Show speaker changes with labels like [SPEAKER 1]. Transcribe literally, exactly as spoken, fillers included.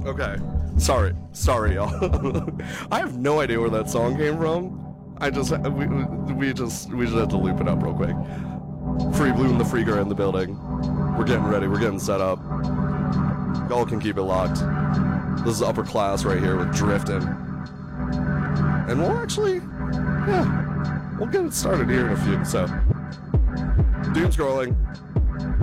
[SPEAKER 1] Okay. Sorry. Sorry, y'all. I have no idea where that song came from. I just we, we just we just had to loop it up real quick. Free Blue and the Freaker in the building. We're getting ready. We're getting set up. Y'all can keep it locked. This is upper class right here with Drifting. And we'll actually, yeah, we'll get it started here in a few. So, doom scrolling.